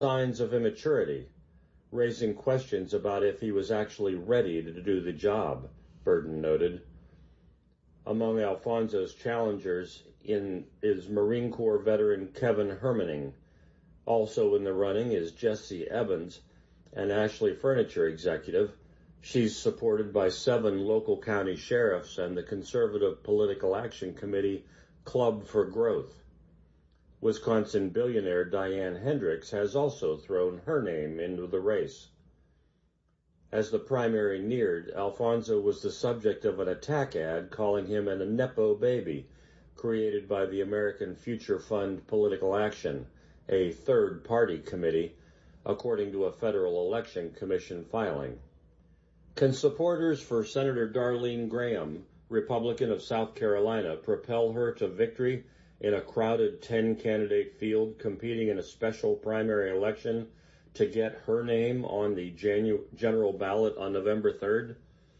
signs of immaturity, raising questions about if he was actually ready to do the job, Burton noted. Among Alfonso's challengers is Marine Corps veteran Kevin Hermaning. Also in the running is Jesse Evans, an Ashley Furniture executive. She's supported by 7 local county sheriffs and the conservative political action committee Club for Growth. Wisconsin billionaire Diane Hendricks has also thrown her name into the race. As the primary neared, Alfonso was the subject of an attack ad calling him a Nepo baby, created by the American Future Fund Political Action, a third-party committee, according to a Federal Election Commission filing. Can supporters for Senator Darlene Graham, Republican of South Carolina, propel her to victory in a crowded 10-candidate field competing in a special primary election to get her name on the general ballot on November 3rd?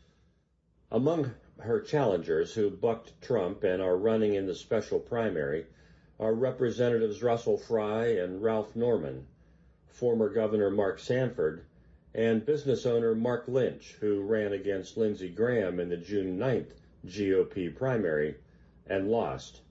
Among her challengers who bucked Trump and are running in the special primary are Representatives Russell Fry and Ralph Norman, former Governor Mark Sanford, and business owner Mark Lynch, who ran against Lindsey Graham in the June 9th GOP primary and lost.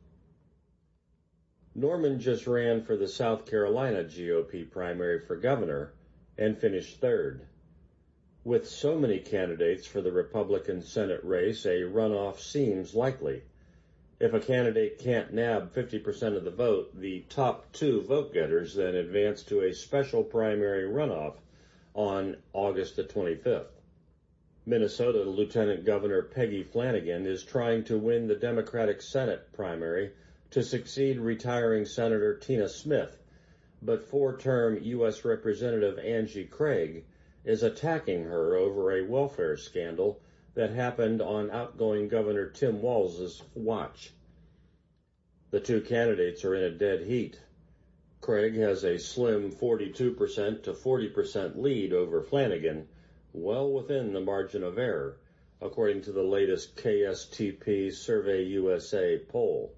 Norman just ran for the South Carolina GOP primary for governor and finished 3rd. With so many candidates for the Republican Senate race, a runoff seems likely. If a candidate can't nab 50% of the vote, the top 2 vote-getters then advance to a special primary runoff on August the 25th. Minnesota Lieutenant Governor Peggy Flanagan is trying to win the Democratic Senate primary to succeed retiring Senator Tina Smith, but 4-term U.S. Representative Angie Craig is attacking her over a welfare scandal that happened on outgoing Governor Tim Walz's watch. The 2 candidates are in a dead heat. Craig has a slim 42% to 40% lead over Flanagan, well within the margin of error, according to the latest KSTP Survey USA poll.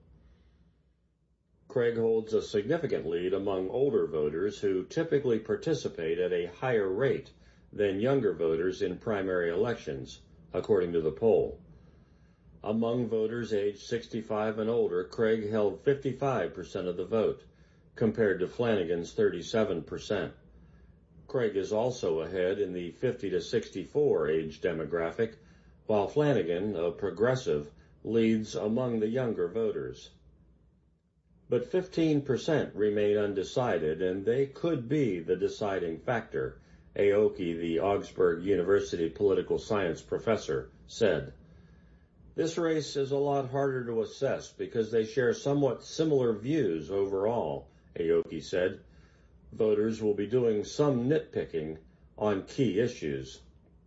Craig holds a significant lead among older voters who typically participate at a higher rate than younger voters in primary elections, according to the poll. Among voters aged 65 and older, Craig held 55% of the vote, compared to Flanagan's 37%. Craig is also ahead in the 50 to 64 age demographic, while Flanagan, a progressive, leads among the younger voters. But 15% remain undecided, and they could be the deciding factor, Aoki, the Augsburg University political science professor, said. This race is a lot harder to assess because they share somewhat similar views overall, Aoki said. Voters will be doing some nitpicking on key issues.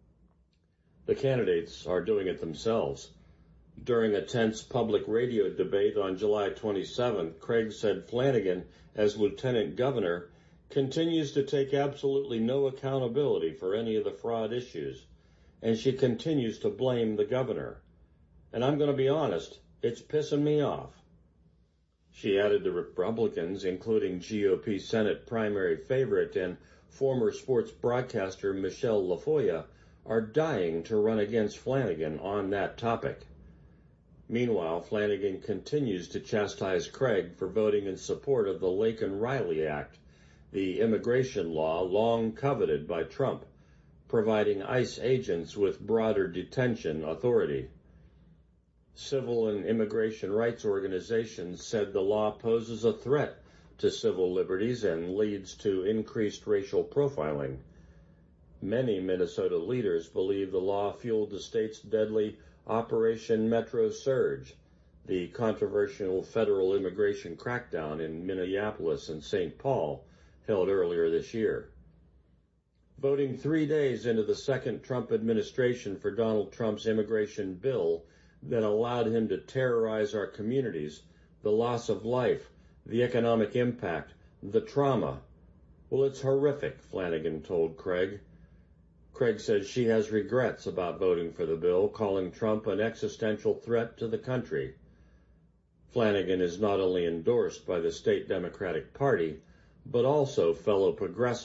The candidates are doing it themselves. During a tense public radio debate on July 27th, Craig said Flanagan, as lieutenant governor, continues to take absolutely no accountability for any of the fraud issues, and she continues to blame the governor. And I'm going to be honest, it's pissing me off. She added the Republicans, including GOP Senate primary favorite and former sports broadcaster Michelle LaFoya, are dying to run against Flanagan on that topic. Meanwhile, Flanagan continues to chastise Craig for voting in support of the Laken-Riley Act, the immigration law long coveted by Trump, providing ICE agents with broader detention authority. Civil and immigration rights organizations said the law poses a threat to civil liberties and leads to increased racial profiling. Many Minnesota leaders believe the law fueled the state's deadly Operation Metro Surge, the controversial federal immigration crackdown in Minneapolis and St. Paul held earlier this year. Voting 3 days into the second Trump administration for Donald Trump's immigration bill that allowed him to terrorize our communities, the loss of life, the economic impact, the trauma. Well, it's horrific, Flanagan told Craig. Craig said she has regrets about voting for the bill, calling Trump an existential threat to the country. Flanagan is not only endorsed by the state Democratic Party, but also fellow progressives.